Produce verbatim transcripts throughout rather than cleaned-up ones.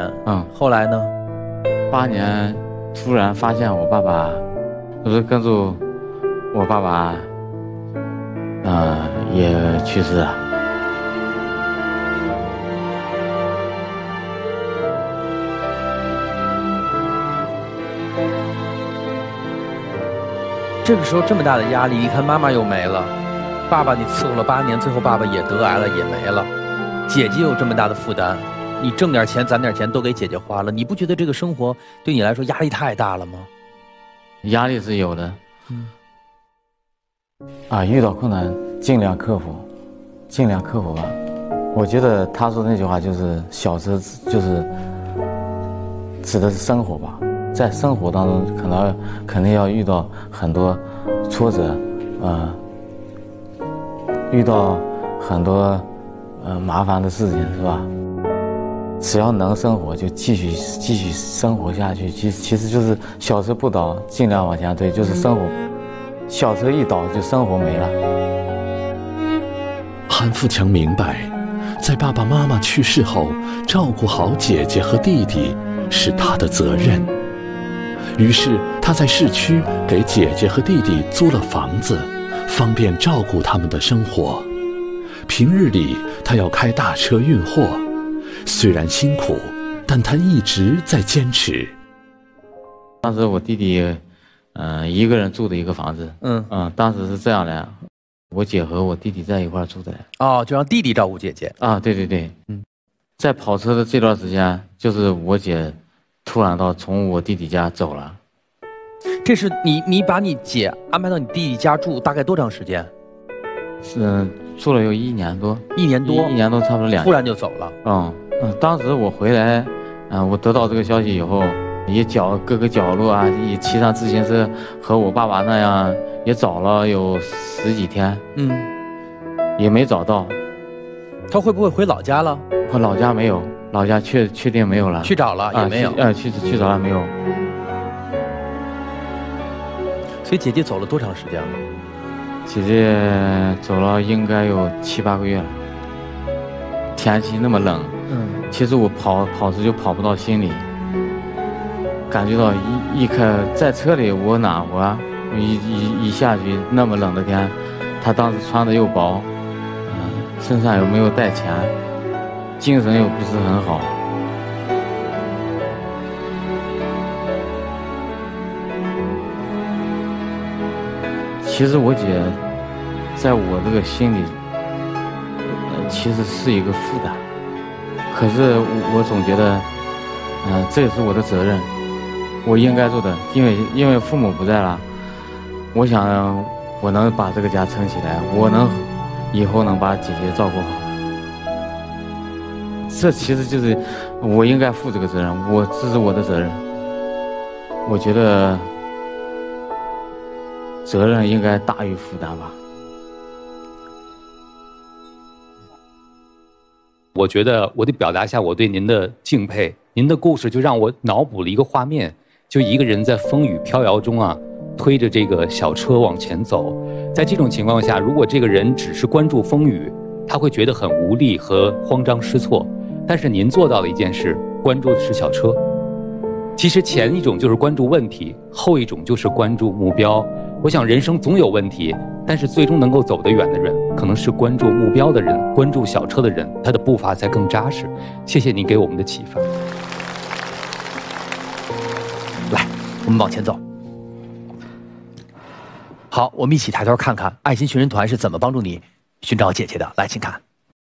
年， 嗯， 后来呢？ 八年突然发现我爸爸，不是跟着我爸爸，呃，也去世了。 这个时候这么大的压力，一看妈妈又没了，爸爸你伺候了八年，最后爸爸也得癌了，也没了，姐姐有这么大的负担，你挣点钱攒点钱都给姐姐花了，你不觉得这个生活对你来说压力太大了吗？ 压力是有的， 嗯， 啊，遇到困难尽量克服，尽量克服吧。我觉得他说的那句话就是小车，就是指的是生活吧。在生活当中，可能肯定要遇到很多挫折，呃，遇到很多呃麻烦的事情，是吧？只要能生活，就继续继续生活下去。其其实就是小车不倒，尽量往前推，就是生活。小车一倒，就生活没了。 韩富强明白，在爸爸妈妈去世后，照顾好姐姐和弟弟是他的责任。于是他在市区给姐姐和弟弟租了房子，方便照顾他们的生活。平日里他要开大车运货，虽然辛苦，但他一直在坚持。 当时我弟弟，嗯、呃，一个人住的一个房子， 嗯嗯，当时是这样的，我姐和我弟弟在一块住的。 哦，就让弟弟照顾姐姐啊，对对对， 嗯， 在跑车的这段时间，就是我姐突然到从我弟弟家走了。 这是你你把你姐安排到你弟弟家住，大概多长时间？ 是住了有一年多， 一年多， 一, 一年多差不多两年， 突然就走了。 嗯嗯，当时我回来，嗯、呃，我得到这个消息以后，也角各个角落啊，也骑上自行车和我爸爸那样，也找了有十几天， 嗯， 也没找到。 他会不会回老家了？ 我老家没有，老家确确定没有了。 去找了也没有。 呃，去去找了没有。 所以姐姐走了多长时间了？ 姐姐走了应该有七八个月了。天气那么冷， 嗯， 其实我跑跑着就跑不到心里，感觉到一一开在车里我暖和，一一一下去那么冷的天，他当时穿的又薄，嗯，身上又没有带钱，精神又不是很好。其实我姐在我这个心里，呃，其实是一个负担。可是我总觉得，嗯、呃，这也是我的责任，我应该做的。因为因为父母不在了，我想我能把这个家撑起来，我能以后能把姐姐照顾好。这其实就是我应该负这个责任，我这是我的责任。我觉得。责任应该大于负担吧。 我觉得我得表达一下我对您的敬佩。您的故事就让我脑补了一个画面，就一个人在风雨飘摇中啊，推着这个小车往前走。在这种情况下，如果这个人只是关注风雨，他会觉得很无力和慌张失措。但是您做到了一件事，关注的是小车。其实前一种就是关注问题，后一种就是关注目标。我想人生总有问题，但是最终能够走得远的人，可能是关注目标的人，关注小车的人，他的步伐才更扎实。谢谢您给我们的启发。 来，我们往前走。好，我们一起抬头看看爱心寻人团是怎么帮助你寻找姐姐的。来，请看。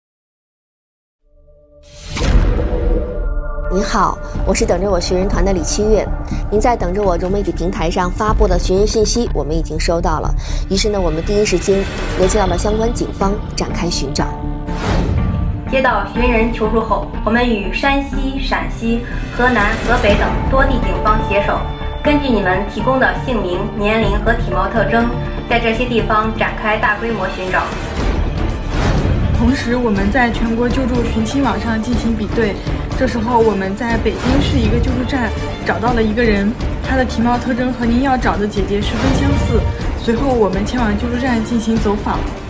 您好，我是等着我寻人团的李七月。您在等着我融媒体平台上发布的寻人信息，我们已经收到了。于是呢，我们第一时间联系到了相关警方，展开寻找。 接到寻人求助后，我们与山西、陕西、河南、河北等多地警方携手，根据你们提供的姓名、年龄和体貌特征，在这些地方展开大规模寻找。 同时，我们在全国救助寻亲网上进行比对。这时候，我们在北京市一个救助站找到了一个人，他的体貌特征和您要找的姐姐十分相似。随后，我们前往救助站进行走访。